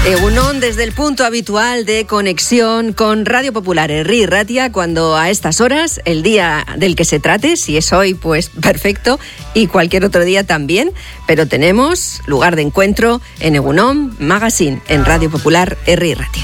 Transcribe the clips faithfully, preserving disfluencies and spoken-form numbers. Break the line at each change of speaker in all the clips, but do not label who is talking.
Egunon desde el punto habitual de conexión con Radio Popular Herri Ratia, cuando a estas horas, el día del que se trate, si es hoy, pues perfecto, y cualquier otro día también, pero tenemos lugar de encuentro en Egunon Magazine, en Radio Popular Herri Ratia.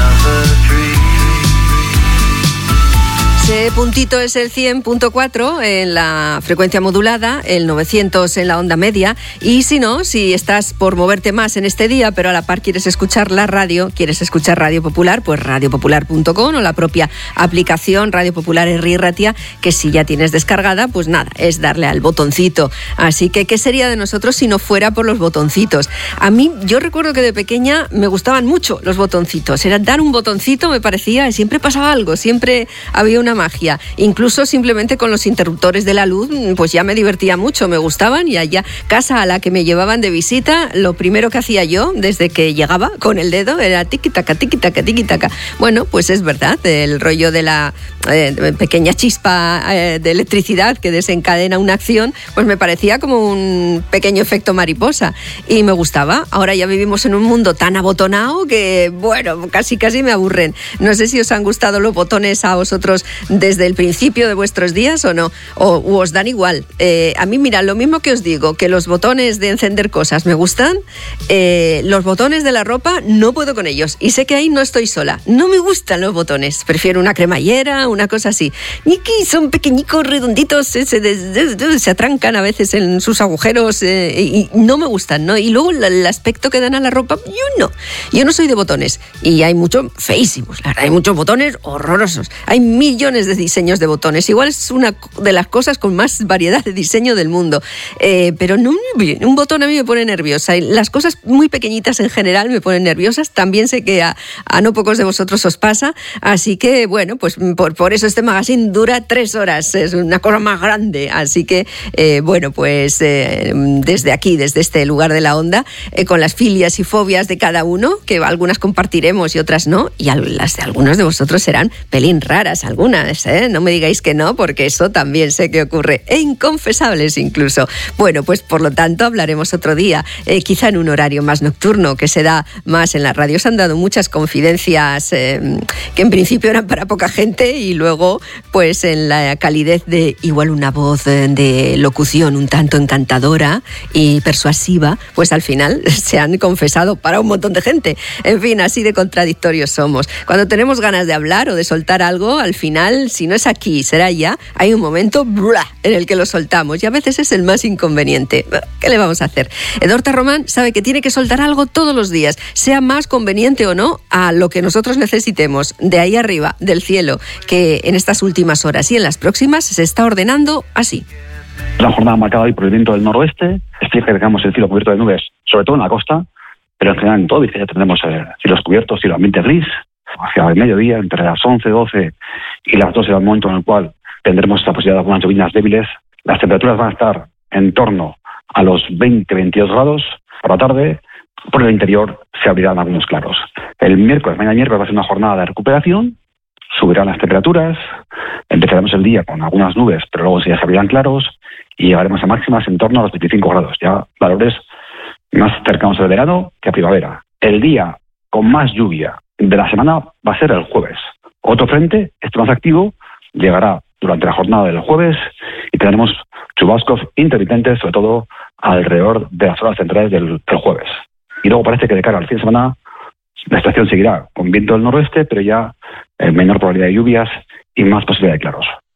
Ese puntito es el cien punto cuatro en la frecuencia modulada, el novecientos en la onda media, y si no, si estás por moverte más en este día, pero a la par quieres escuchar la radio, quieres escuchar Radio Popular, pues radio popular punto com o la propia aplicación Radio Popular Herri Ratia, que si ya tienes descargada, pues nada, es darle al botoncito. Así que, ¿qué sería de nosotros si no fuera por los botoncitos? A mí, yo recuerdo que de pequeña me gustaban mucho los botoncitos. Era dar un botoncito, me parecía, siempre pasaba algo, siempre había una magia. Incluso simplemente con los interruptores de la luz, pues ya me divertía mucho, me gustaban, y allá, casa a la que me llevaban de visita, lo primero que hacía yo, desde que llegaba con el dedo, era tiqui-taca, tiqui-taca, tiqui-taca. Bueno, pues es verdad, el rollo de la eh, pequeña chispa eh, de electricidad que desencadena una acción, pues me parecía como un pequeño efecto mariposa, y me gustaba. Ahora ya vivimos en un mundo tan abotonado que, bueno, casi casi me aburren. No sé si os han gustado los botones a vosotros desde el principio de vuestros días o no, o u os dan igual. Eh, a mí, mira, lo mismo que os digo, que los botones de encender cosas me gustan, eh, los botones de la ropa no puedo con ellos, y sé que ahí no estoy sola. No me gustan los botones, prefiero una cremallera, una cosa así. Y que son pequeñicos, redonditos, se, se, se atrancan a veces en sus agujeros, eh, y no me gustan, ¿no? Y luego el aspecto que dan a la ropa, yo no. Yo no soy de botones, y hay muchos feísimos, la verdad, hay muchos botones horrorosos. Hay millones de diseños de botones. Igual es una de las cosas con más variedad de diseño del mundo. Eh, pero no, un botón a mí me pone nerviosa. Y las cosas muy pequeñitas en general me ponen nerviosas. También sé que a, a no pocos de vosotros os pasa. Así que, bueno, pues por, por eso este magazine dura tres horas. Es una cosa más grande. Así que, eh, bueno, pues eh, desde aquí, desde este lugar de la onda, eh, con las filias y fobias de cada uno, que algunas compartiremos y otras no, y las de algunos de vosotros serán pelín raras, algunas. ¿Eh? No me digáis que no, porque eso también sé que ocurre, e inconfesables incluso. Bueno, pues por lo tanto hablaremos otro día, eh, quizá en un horario más nocturno, que se da más en la radio. Se han dado muchas confidencias eh, que en principio eran para poca gente, y luego pues en la calidez de igual una voz de locución un tanto encantadora y persuasiva, pues al final se han confesado para un montón de gente. En fin, así de contradictorios somos. Cuando tenemos ganas de hablar o de soltar algo, al final, si no es aquí, será ya, hay un momento ¡blah!, en el que lo soltamos, y a veces es el más inconveniente. ¿Qué le vamos a hacer? Edorta Román sabe que tiene que soltar algo todos los días, sea más conveniente o no a lo que nosotros necesitemos, de ahí arriba, del cielo, que en estas últimas horas y en las próximas se está ordenando así.
La jornada marcada hoy por el viento del noroeste. Es cierto que tengamos el cielo cubierto de nubes, sobre todo en la costa, pero en general en todo ya tendremos eh, cielos cubiertos, cielo ambiente gris. Hacia el mediodía, entre las once, doce y las doce, será el momento en el cual tendremos la posibilidad de algunas lluvias débiles. Las temperaturas van a estar en torno a los veinte a veintidós grados por la tarde. Por el interior se abrirán algunos claros. El miércoles, mañana miércoles, va a ser una jornada de recuperación. Subirán las temperaturas. Empezaremos el día con algunas nubes, pero luego ya se abrirán claros y llegaremos a máximas en torno a los veinticinco grados. Ya valores más cercanos al verano que a primavera. El día con más lluvia de la semana va a ser el jueves. Otro frente, este más activo, llegará durante la jornada del jueves y tendremos chubascos intermitentes, sobre todo alrededor de las horas centrales del, del jueves. Y luego parece que de cara al fin de semana la estación seguirá con viento del noroeste, pero ya eh, menor probabilidad de lluvias y más posibilidad de claros.